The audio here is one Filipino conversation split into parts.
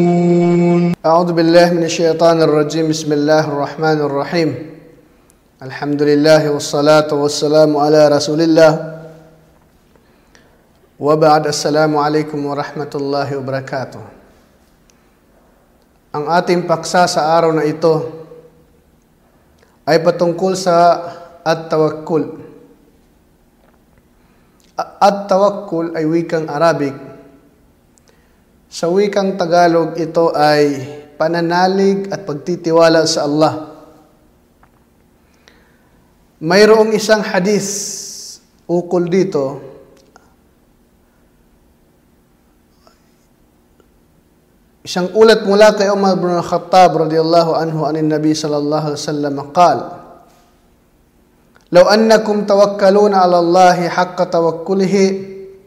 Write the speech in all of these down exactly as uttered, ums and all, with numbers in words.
أعوذ بالله من الشيطان الرجيم بسم الله الرحمن الرحيم الحمد لله والصلاة والسلام على رسول الله وبعد السلام عليكم ورحمة الله وبركاته. Ang ating paksa sa araw na ito ay patungkol sa at-tawakkul. At-tawakkul ay wikang Arabic. Sa wikang Tagalog, ito ay pananalig at pagtitiwala sa Allah. Mayroong isang hadis ukol dito. Isang ulat mula kay Umar bin Khattab radiyallahu anhu anin Nabi sallallahu alaihi wasallam qaal: "Law annakum tawakkaluna 'ala Allahi haqqa tawakkulihi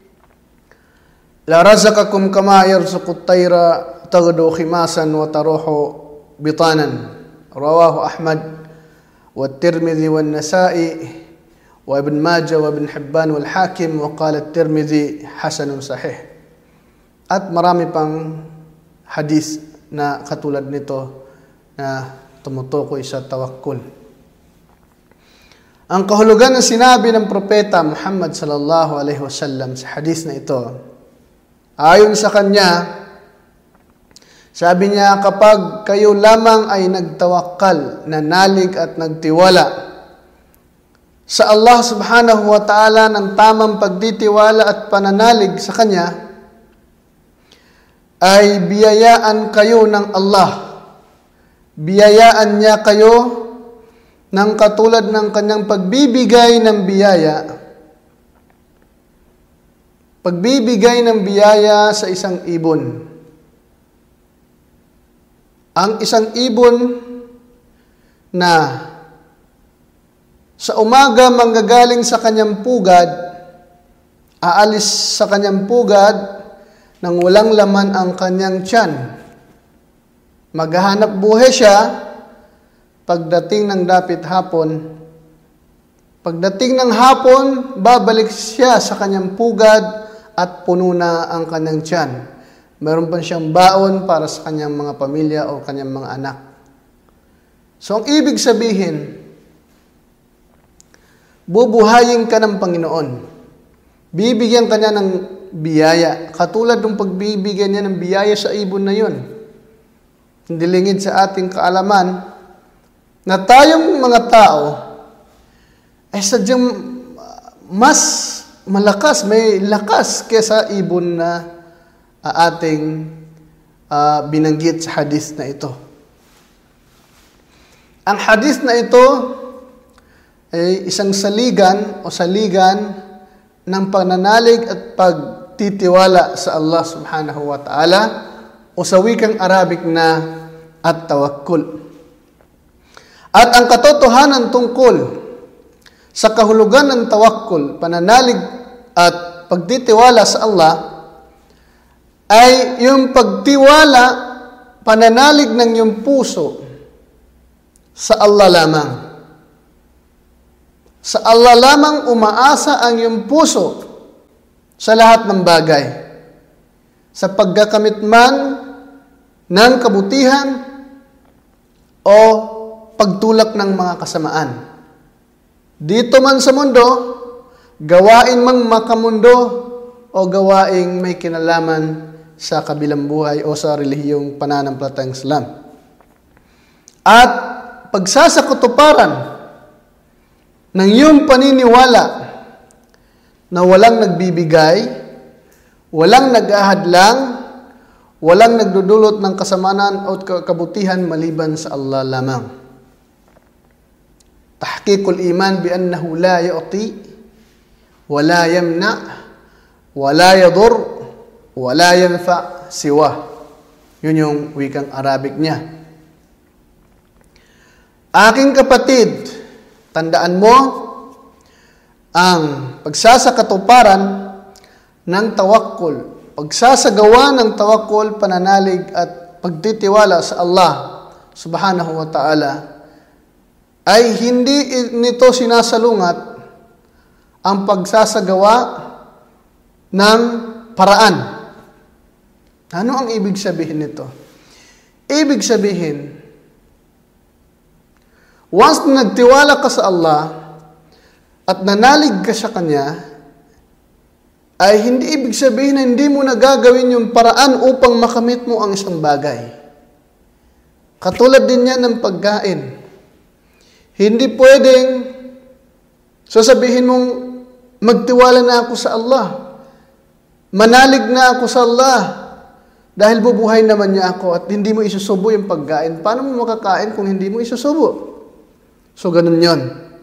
la razaqakum kama yarzuqu at-tayra taghdu khimasan wa taruhu bitanan." Rawahu Ahmad wa Tirmidhi wa Nasa'i wa Ibn Majah wa Ibn Hibban wal Hakim wa qala at-Tirmidhi hasanun sahih. At marami pang hadis na katulad nito na tumutukoy sa tawakkul. Ang kahulugan ng sinabi ng propeta Muhammad sallallahu alaihi wasallam sa hadis na ito, ayon sa kanya, sabi niya, kapag kayo lamang ay nagtawakkal, nanalig at nagtiwala sa Allah subhanahu wa ta'ala ng tamang pagtitiwala at pananalig sa Kanya, ay biyayaan kayo ng Allah. Biyayaan niya kayo ng katulad ng Kanyang pagbibigay ng biyaya. Pagbibigay ng biyaya sa isang ibon. Ang isang ibon na sa umaga manggagaling sa kanyang pugad, aalis sa kanyang pugad nang walang laman ang kanyang tiyan. Maghahanap buhay siya pagdating ng dapit hapon. Pagdating ng hapon, babalik siya sa kanyang pugad at puno na ang kanyang tiyan. Meron pa siyang baon para sa kanyang mga pamilya o kanyang mga anak. So, ang ibig sabihin, bubuhayin ka ng Panginoon. Bibigyan ka niya ng biyaya. Katulad ng pagbibigyan niya ng biyaya sa ibon na yun. Hindi lingid sa ating kaalaman na tayong mga tao ay sadyang mas malakas, may lakas kesa ibon na uh, ating uh, binanggit sa hadis na ito. Ang hadis na ito ay isang saligan o saligan ng pananalig at pagtitiwala sa Allah subhanahu wa ta'ala o sa wikang Arabic na at-tawakkul. At ang katotohanan tungkol sa kahulugan ng tawakkul, pananalig at pagtitiwala sa Allah, ay yung pagtiwala, pananalig ng iyong puso sa Allah lamang. Sa Allah lamang umaasa ang iyong puso sa lahat ng bagay. Sa pagkakamit man ng kabutihan o pagtulak ng mga kasamaan. Dito man sa mundo, gawain mang makamundo o gawaing may kinalaman sa kabilang buhay o sa relihiyong pananampalatayang Islam. At pagsasakutuparan ng iyong paniniwala na walang nagbibigay, walang nag-ahadlang, walang nagdudulot ng kasamanan o kabutihan maliban sa Allah lamang. Tahqiqul iman bi annahu la yu'ti wa la yamna wa la yadur wa la yanfa siwa. Yun yung wikang Arabic niya. Aking kapatid, tandaan mo ang pagsasakatuparan ng tawakkul, pagsasagawa ng tawakkul, pananalig at pagtitiwala sa Allah subhanahu wa ta'ala ay hindi nito sinasalungat ang pagsasagawa ng paraan. Ano ang ibig sabihin nito? Ibig sabihin, once na nagtiwala ka sa Allah at nanalig ka sa Kanya, ay hindi ibig sabihin na hindi mo na gagawin yung paraan upang makamit mo ang isang bagay. Katulad din yan ng pagkain. Hindi pwedeng sasabihin mong magtiwala na ako sa Allah. Manalig na ako sa Allah. Dahil bubuhay naman niya ako at hindi mo isusubo yung pagkain. Paano mo makakain kung hindi mo isusubo? So, ganun yun.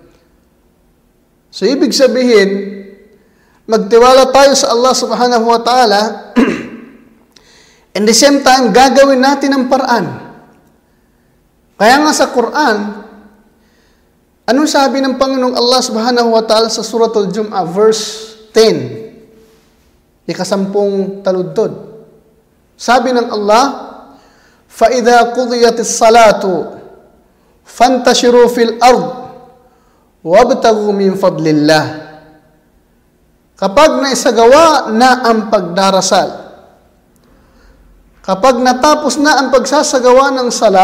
So, ibig sabihin, magtiwala tayo sa Allah subhanahu wa ta'ala and the same time, gagawin natin ang paraan. Kaya nga sa Quran, anong sabi ng Panginoong Allah subhanahu wa ta'ala sa Suratul Jum'ah, verse ten? Ikasampung taludtod. Sabi ng Allah, فَإِذَا قُضِيَتِ الصَّلَاةُ فَانْتَشِرُوا فِي الْأَرْضِ وَابْتَغُوا مِنْ فَضْلِ اللَّهِ. Kapag naisagawa na ang pagdarasal, kapag natapos na ang pagsasagawa ng sala,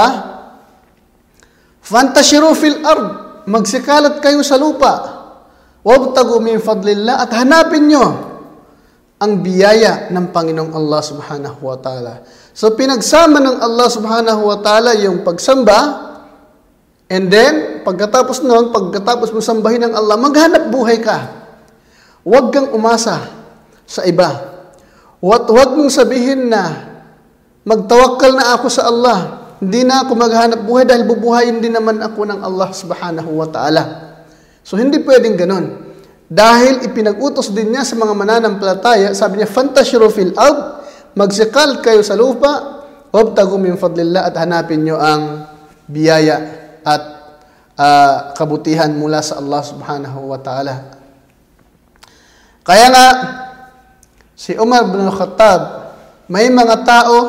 فَانْتَشِرُوا فِي الْأَرْضِ, magsikalat kayo sa lupa, وَابْتَغُوا مِنْ فَضْلِ اللَّهِ, at hanapin nyo ang biyaya ng Panginoong Allah subhanahu wa ta'ala. So, pinagsama ng Allah subhanahu wa ta'ala yung pagsamba, and then, pagkatapos nun, pagkatapos mo sambahin ng Allah, maghanap buhay ka. Huwag kang umasa sa iba. Huwag, huwag mong sabihin na, magtawakkal na ako sa Allah. Hindi na ako maghanap buhay dahil bubuhayin din naman ako ng Allah subhanahu wa ta'ala. So, hindi pwedeng ganun. Dahil ipinag-utos din niya sa mga mananampalataya, sabi niya, "Fantashiru fil ard", magsikal kayo sa lupa, "Wabtagu min fadlillah", at hanapin niyo ang biyaya at uh, kabutihan mula sa Allah subhanahu wa ta'ala. Kaya nga, si Umar bin Khattab, may mga tao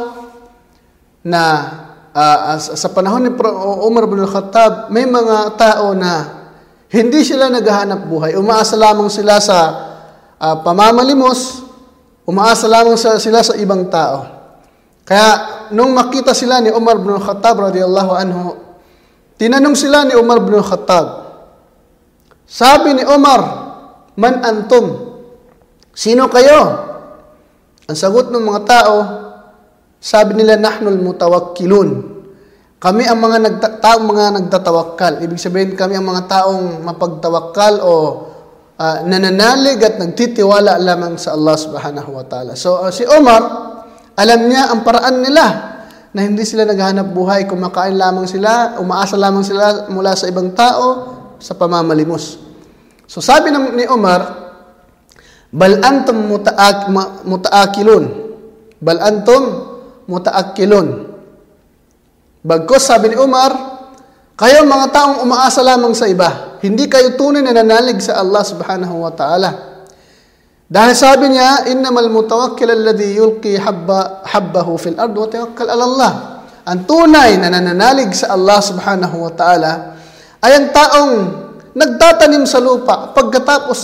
na uh, sa panahon ni Umar bin Khattab, may mga tao na hindi sila naghahanap buhay. Umaasa lamang sila sa uh, pamamalimos, umaasa lamang sa, sila sa ibang tao. Kaya nung makita sila ni Umar bin Khattab radiyallahu anhu, tinanong sila ni Umar bin Khattab. Sabi ni Umar, "Man antum?" Sino kayo? Ang sagot ng mga tao, sabi nila, "Nahnul mutawakkilun." Kami ang mga nagta- mga nagtatawakkal. Ibig sabihin, kami ang mga taong mapagtawakkal o uh, nananalig at nagtitiwala lamang sa Allah subhanahu wa ta'ala. So, uh, si Omar, alam niya ang paraan nila na hindi sila naghahanap buhay, kumakain lamang sila, umaasa lamang sila mula sa ibang tao sa pamamalimos. So, sabi ng, ni Omar, "Bal antum muta'ak, muta'akilun." Bal antum muta'akilun. Bagkos, sabi ni Umar, kayo mga taong umaasa lamang sa iba. Hindi kayo tunay na nanalig sa Allah subhanahu wa ta'ala. Dahil sabi niya, "Innamal mutawakkil alladhi yulqi habba, habbahu fil ard wa tawakkal ala Allah." Ang tunay na nananalig sa Allah subhanahu wa ta'ala ay ang taong nagtatanim sa lupa pagkatapos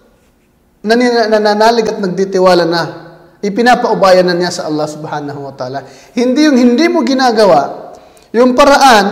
nananalig at nagtitiwala na. Ipinapaubayan na niya sa Allah subhanahu wa ta'ala. Hindi yung hindi mo ginagawa, yung paraan,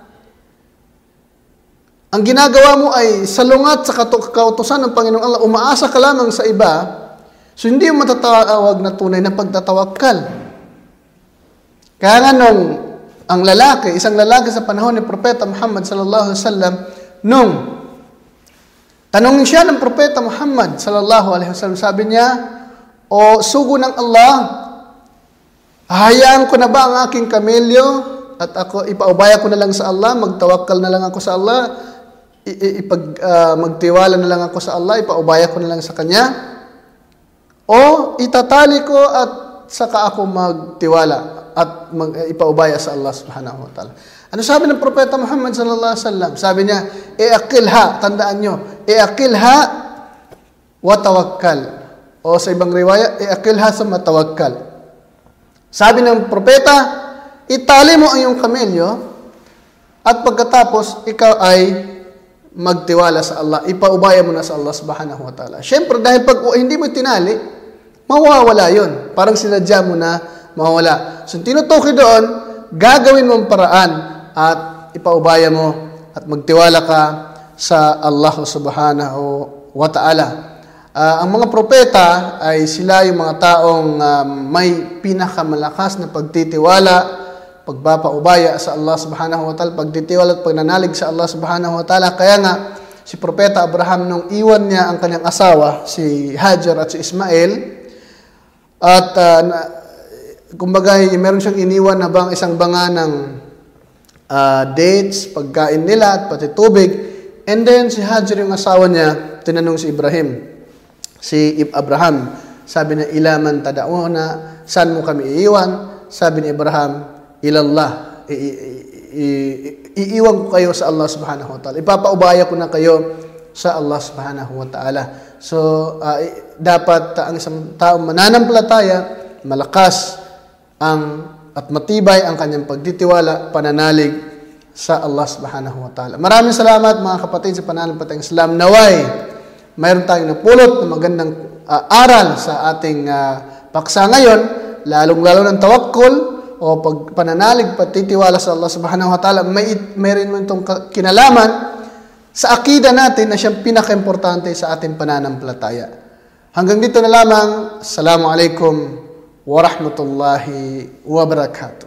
ang ginagawa mo ay salungat sa kautusan ng Panginoong Allah, umaasa ka lamang sa iba, so hindi yung matatawag na tunay na pagtatawakkal. Kaya nga nung ang lalaki, isang lalaki sa panahon ni Propeta Muhammad sallallahu alaihi wasallam, nung tanongin siya ng Propeta Muhammad sallallahu alaihi wasallam, sabi niya, "O sugo ng Allah, hahayaan ko na ba ang aking kamelyo at ako ipaubaya ko na lang sa Allah, magtawakkal na lang ako sa Allah, ipag uh, magtiwala na lang ako sa Allah, ipaubaya ko na lang sa Kanya, o itatali ko at saka ako magtiwala at mag, uh, ipaubaya sa Allah subhanahu wa ta'ala." Ano sabi ng Propeta Muhammad sallallahu alaihi wasallam? Sabi niya, "Iaqilha", tandaan nyo, "Iaqilha wa tawakkal." O sa ibang riwaya, "Iaqilha sa matawakkal." Sabi ng Propeta, itali mo ang iyong kamelyo at pagkatapos ikaw ay magtiwala sa Allah. Ipaubaya mo na sa Allah subhanahu wa ta'ala. Siyempre, dahil pag hindi mo tinali, mawawala yun. Parang sinadya mo na mawawala. So, tinutukoy doon, gagawin mo ang paraan at ipaubaya mo at magtiwala ka sa Allah subhanahu wa ta'ala. Uh, ang mga propeta ay sila yung mga taong uh, may pinakamalakas na pagtitiwala, pagpapaubaya sa Allah subhanahu wa ta'ala, pagtitiwala at pagnanalig sa Allah subhanahu wa ta'ala. Kaya nga, si Propeta Abraham nung iwan niya ang kanyang asawa, si Hajar at si Ismael, at uh, kumbaga, meron siyang iniwan na bang isang banga ng uh, dates, pagkain nila at pati tubig. And then, si Hajar yung asawa niya, tinanong si Ibrahim, si Abraham, sabi niya, ilaman tada'una, saan mo kami iiwan? Sabi ni Abraham, ilallah, I- i- i- iiwan ko kayo sa Allah subhanahu wa ta'ala. Ipapaubaya ko na kayo sa Allah subhanahu wa ta'ala. So, uh, dapat uh, ang isang taong mananampalataya, malakas ang at matibay ang kanyang pagtitiwala, pananalig sa Allah subhanahu wa ta'ala. Maraming salamat mga kapatid sa pananampalatayang Islam. Naway, mayroon tayong napulot na magandang uh, aral sa ating uh, paksa ngayon, lalong-lalo ng tawakkul o pag pananalig, pagtitiwala sa Allah subhanahu wa ta'ala. May, mayroon mo itong kinalaman sa akida natin na siyang pinaka-importante sa ating pananampalataya. Hanggang dito na lamang. Assalamualaikum warahmatullahi wabarakatuh.